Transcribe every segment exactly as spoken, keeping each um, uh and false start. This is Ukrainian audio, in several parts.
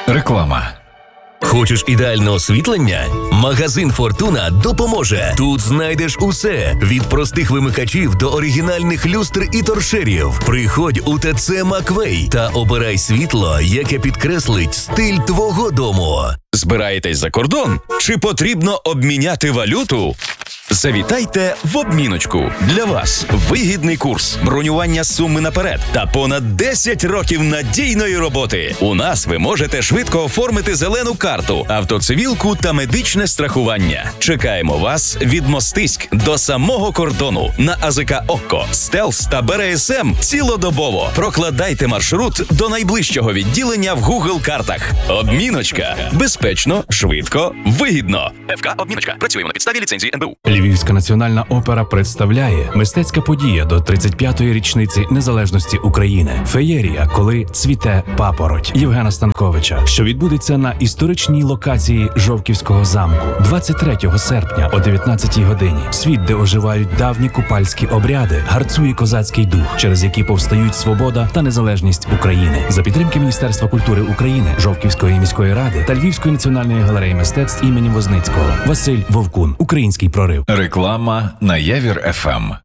Реклама. Хочеш ідеальне освітлення? Магазин «Фортуна» допоможе. Тут знайдеш усе. Від простих вимикачів до оригінальних люстр і торшерів. Приходь у ТЦ «Маквей» та обирай світло, яке підкреслить стиль твого дому. Збираєтесь за кордон? Чи потрібно обміняти валюту? Завітайте в обміночку. Для вас вигідний курс, бронювання суми наперед та понад десять років надійної роботи. У нас ви можете швидко оформити зелену карту, автоцивілку та медичне страхування. Чекаємо вас від Мостиськ до самого кордону на АЗК «Окко», «Стелс» та БРСМ цілодобово. Прокладайте маршрут до найближчого відділення в Google-картах. Обміночка. Безпечно, швидко, вигідно. ФК «Обміночка». Працюємо на підставі ліцензії ен бе у. Львівська національна опера представляє мистецька подія до тридцять п'ятої річниці незалежності України. Феєрія, коли цвіте папороть Євгена Станковича, що відбудеться на історичній локації Жовківського замку двадцять третього серпня о дев'ятнадцятій годині. Світ, де оживають давні купальські обряди, гарцує козацький дух, через який повстають свобода та незалежність України. За підтримки Міністерства культури України, Жовківської міської ради та Львівської національної галереї мистецтв імені Возницького. Василь Вовкун. Український прорив. Реклама на Явір еф ем.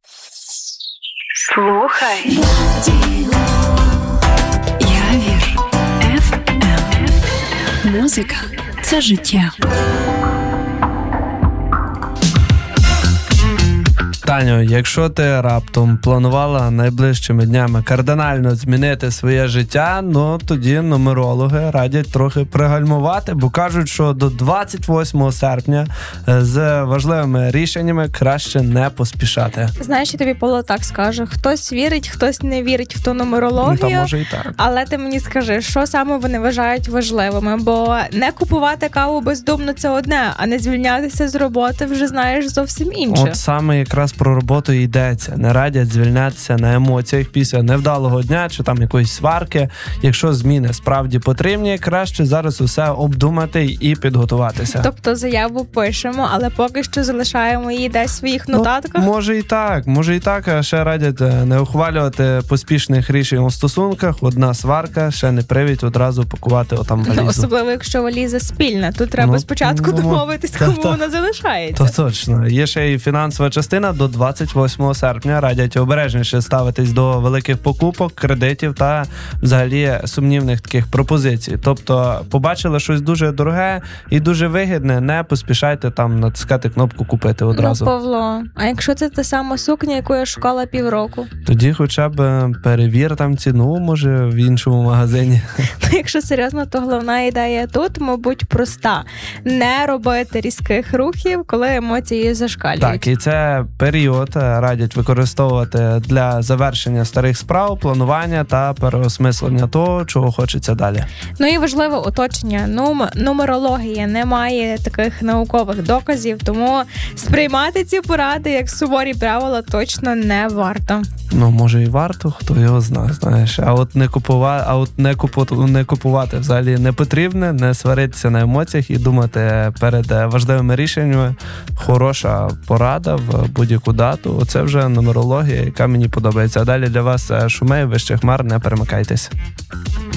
Слухай. Явір еф ем. Музика – це життя. Таню, якщо ти раптом планувала найближчими днями кардинально змінити своє життя, ну тоді нумерологи радять трохи пригальмувати, бо кажуть, що до двадцять восьмого серпня з важливими рішеннями краще не поспішати. Знаєш, я тобі, Павло, так скажу. Хтось вірить, хтось не вірить в ту нумерологію. Ну, та може і так. Але ти мені скажи, що саме вони вважають важливими? Бо не купувати каву бездумно – це одне, а не звільнятися з роботи вже знаєш зовсім інше. От саме якраз про роботу і йдеться. Не радять звільнятися на емоціях після невдалого дня чи там якоїсь сварки. Якщо зміни справді потрібні, краще зараз усе обдумати і підготуватися. Тобто заяву пишемо, але поки що залишаємо її десь в своїх нотатках? Ну, може і так, може і так, а ще радять не ухвалювати поспішних рішень у стосунках. Одна сварка, ще не привід одразу пакувати отам валізу. Ну, особливо, якщо валіза спільна. Тут треба ну, спочатку ну, домовитись, та, кому та, вона залишається. То точно. Є ще і фінансова частина. До двадцять восьмого серпня радять обережніше ставитись до великих покупок, кредитів та взагалі сумнівних таких пропозицій. Тобто побачили щось дуже дороге і дуже вигідне, не поспішайте там натискати кнопку «Купити» одразу. Ну, Павло, а якщо це та сама сукня, яку я шукала півроку? Тоді хоча б перевір там ціну, може, в іншому магазині. Ну, якщо серйозно, то головна ідея тут, мабуть, проста. Не робити різких рухів, коли емоції зашкалюють. Так, і це період радять використовувати для завершення старих справ, планування та переосмислення того, чого хочеться далі. Ну і важливе оточення. Нум... Нумерологія не має таких наукових доказів, тому сприймати ці поради як суворі правила точно не варто. Ну, може і варто, хто його знає, знаєш. А от не купувати, а от не купувати, не купувати взагалі не потрібно, не сваритися на емоціях і думати перед важливими рішеннями. Хороша порада в будь-яку дату. Оце вже нумерологія, яка мені подобається. А далі для вас Шумей, Вище хмар, не перемикайтесь.